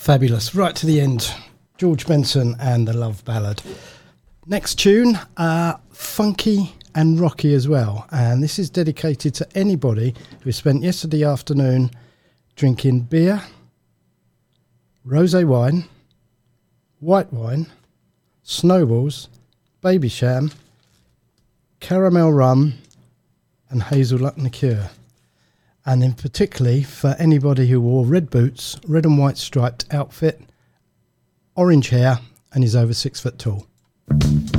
Fabulous. Right to the end. George Benson and the Love Ballad. Next tune, funky and rocky as well. And this is dedicated to anybody who spent yesterday afternoon drinking beer, rosé wine, white wine, snowballs, baby sham, caramel rum and hazelnut liqueur. And in particularly for anybody who wore red boots, red and white striped outfit, orange hair and is over 6 foot tall.